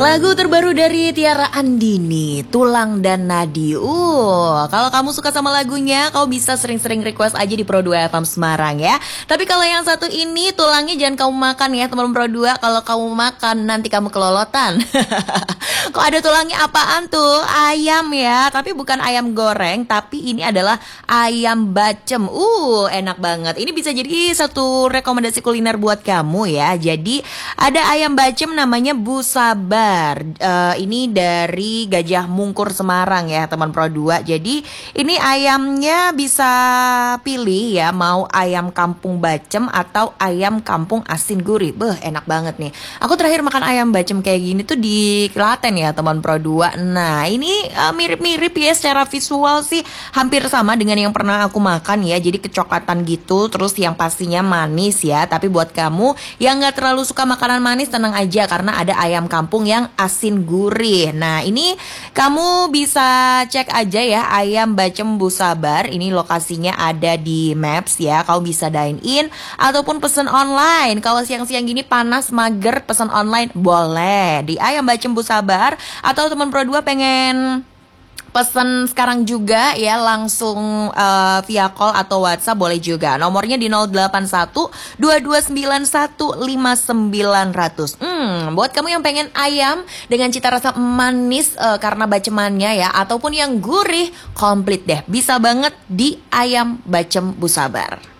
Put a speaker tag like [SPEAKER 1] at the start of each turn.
[SPEAKER 1] Lagu terbaru dari Tiara Andini, Tulang dan Nadi. Kalau kamu suka sama lagunya, kau bisa sering-sering request aja di Pro 2 FM Semarang ya. Tapi kalau yang satu ini, tulangnya jangan kamu makan ya teman Pro 2. Kalau kamu makan, nanti kamu kelolotan. Kok ada tulangnya apaan tuh? Ayam ya, tapi bukan ayam goreng, tapi ini adalah ayam bacem. Enak banget. Ini bisa jadi satu rekomendasi kuliner buat kamu ya. Jadi ada ayam bacem namanya Bu Sabar. Ini dari Gajah Mungkur Semarang ya teman Pro 2. Jadi ini ayamnya bisa pilih ya, mau ayam kampung bacem atau ayam kampung asin gurih. Enak banget nih. Aku terakhir makan ayam bacem kayak gini tuh di Klaten ya teman Pro 2. Nah ini mirip-mirip ya secara visual sih, hampir sama dengan yang pernah aku makan ya. Jadi kecoklatan gitu, terus yang pastinya manis ya. Tapi buat kamu yang gak terlalu suka makanan manis, tenang aja karena ada ayam kampung yang asin gurih. Nah ini kamu bisa cek aja ya, ayam bacem Bu Sabar. Ini lokasinya ada di Maps ya. Kau bisa dine in ataupun pesen online. Kalau siang-siang gini panas mager, pesen online boleh di ayam bacem Bu Sabar. Atau teman Pro 2 pengen pesan sekarang juga ya, langsung via call atau WhatsApp boleh juga. Nomornya di 081 2291 5900. Buat kamu yang pengen ayam dengan cita rasa manis karena bacemannya ya, ataupun yang gurih komplit deh. Bisa banget di ayam bacem Bu Sabar.